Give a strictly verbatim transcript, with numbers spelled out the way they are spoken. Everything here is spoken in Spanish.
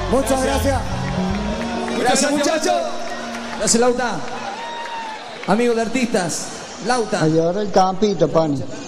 Muchas gracias. Gracias, muchachos. Gracias, Lauta. Amigo de artistas, Lauta. A llevar el campito, pan.